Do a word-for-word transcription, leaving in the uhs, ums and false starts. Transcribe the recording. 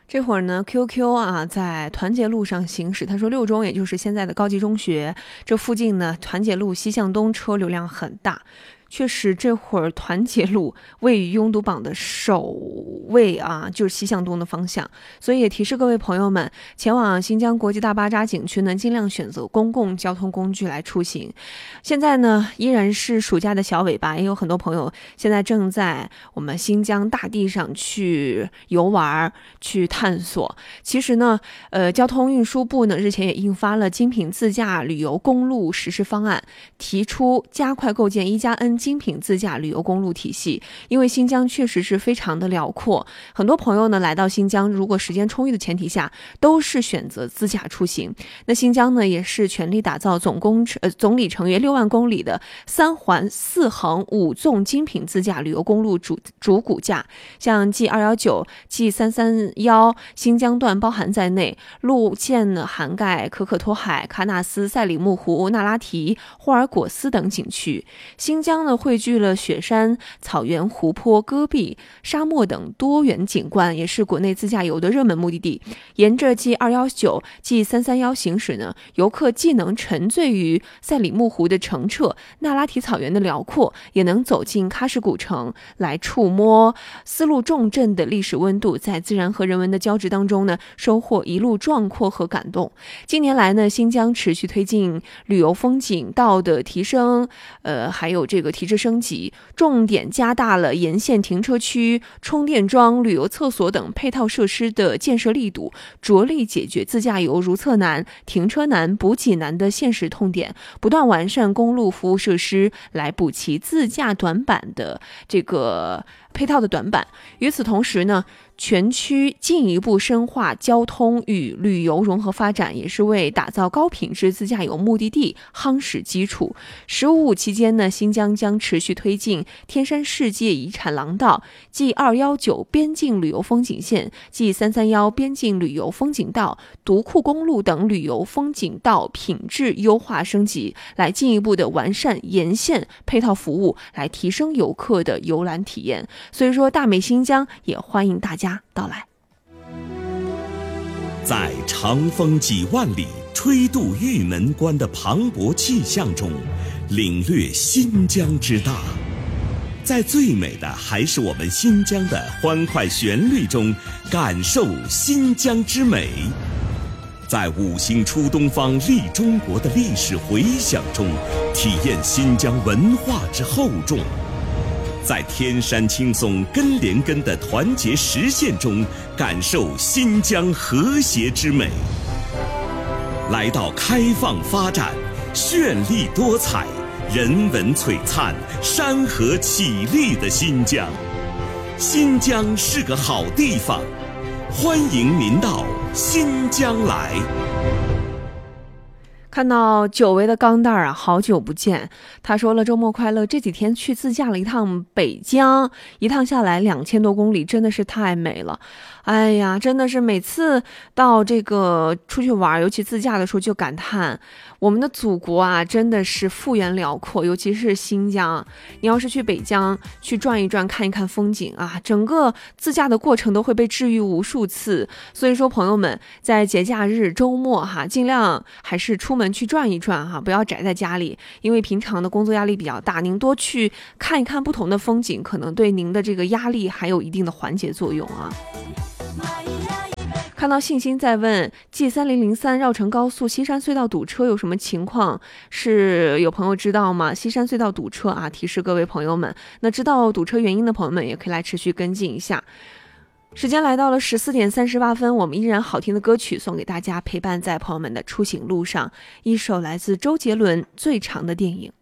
这会儿呢 Q Q 啊在团结路上行驶，他说六中也就是现在的高级中学这附近呢，团结路西向东车流量很大。确实这会儿团结路位于拥堵榜的首位啊，就是西向东的方向，所以也提示各位朋友们，前往新疆国际大巴扎景区呢，尽量选择公共交通工具来出行。现在呢依然是暑假的小尾巴，也有很多朋友现在正在我们新疆大地上去游玩去探索。其实呢呃，交通运输部呢日前也印发了精品自驾旅游公路实施方案，提出加快构建一加 N 精品自驾旅游公路体系。因为新疆确实是非常的辽阔，很多朋友呢来到新疆，如果时间充裕的前提下，都是选择自驾出行。那新疆呢也是全力打造总工呃总里程约六万公里的三环四横五纵精品自驾旅游公路主主骨架，像 G 二一九、G 三三一新疆段包含在内，路线呢涵盖可可托海、喀纳斯、赛里木湖、那拉提、霍尔果斯等景区。新疆呢汇聚了雪山、草原、湖泊、戈壁、沙漠等多元景观，也是国内自驾游的热门目的地。沿着 G 二一九、G 三三一行驶呢，游客既能沉醉于赛里木湖的澄澈、那拉提草原的辽阔，也能走进喀什古城，来触摸丝路重镇的历史温度，在自然和人文的交织当中呢，收获一路壮阔和感动。近年来呢，新疆持续推进旅游风景道的提升，呃，还有这个提质升级，重点加大了沿线停车区、充电桩、旅游厕所等配套设施的建设力度，着力解决自驾游如厕难、停车难、补给难的现实痛点，不断完善公路服务设施，来补齐自驾短板的这个配套的短板。与此同时呢，全区进一步深化交通与旅游融合发展，也是为打造高品质自驾游目的地夯实基础。十五五期间呢，新疆将持续推进天山世界遗产廊道、G 二一九边境旅游风景线、G 三三一边境旅游风景道、独库公路等旅游风景道品质优化升级，来进一步的完善沿线配套服务，来提升游客的游览体验。所以说，大美新疆也欢迎大家到来。 在长风几万里、吹渡玉门关的磅礴气象中，领略新疆之大。在最美的还是我们新疆的欢快旋律中，感受新疆之美。在五星出东方立中国的历史回响中，体验新疆文化之厚重。在天山青松根连根的团结实现中，感受新疆和谐之美。来到开放发展、绚丽多彩、人文璀璨、山河绮丽的新疆。新疆是个好地方，欢迎您到新疆来。 看到久违的钢蛋儿啊，好久不见。他说了周末快乐，这几天去自驾了一趟北疆，一趟下来两千多公里，真的是太美了。哎呀，真的是每次到这个出去玩，尤其自驾的时候，就感叹我们的祖国啊，真的是幅员辽阔，尤其是新疆。你要是去北疆去转一转，看一看风景啊，整个自驾的过程都会被治愈无数次。所以说，朋友们在节假日、周末哈，尽量还是出门去转一转哈，不要宅在家里，因为平常的工作压力比较大，您多去看一看不同的风景，可能对您的这个压力还有一定的缓解作用啊。看到信心在问 G 三零零三绕城高速西山隧道堵车有什么情况，是有朋友知道吗？西山隧道堵车啊，提示各位朋友们，那知道堵车原因的朋友们也可以来持续跟进一下。时间来到了十四点三十八分，我们依然好听的歌曲送给大家，陪伴在朋友们的出行路上，一首来自周杰伦《最长的电影》。